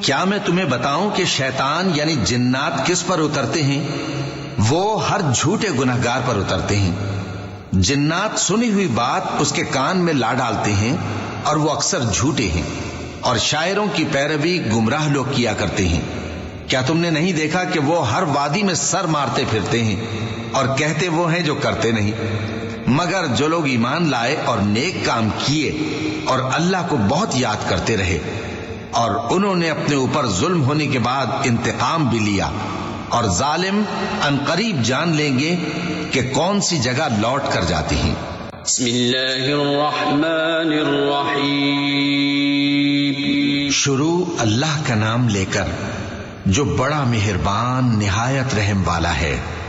کیا میں تمہیں بتاؤں کہ شیطان یعنی جنات کس پر اترتے ہیں؟ وہ ہر جھوٹے گنہگار پر اترتے ہیں۔ جنات سنی ہوئی بات اس کے کان میں لا ڈالتے ہیں اور وہ اکثر جھوٹے ہیں، اور شاعروں کی پیروی گمراہ لوگ کیا کرتے ہیں۔ کیا تم نے نہیں دیکھا کہ وہ ہر وادی میں سر مارتے پھرتے ہیں اور کہتے وہ ہیں جو کرتے نہیں؟ مگر جو لوگ ایمان لائے اور نیک کام کیے اور اللہ کو بہت یاد کرتے رہے، اور انہوں نے اپنے اوپر ظلم ہونے کے بعد انتقام بھی لیا، اور ظالم عنقریب جان لیں گے کہ کون سی جگہ لوٹ کر جاتی ہیں۔ بسم اللہ الرحمن الرحیم۔ شروع اللہ کا نام لے کر جو بڑا مہربان نہایت رحم والا ہے۔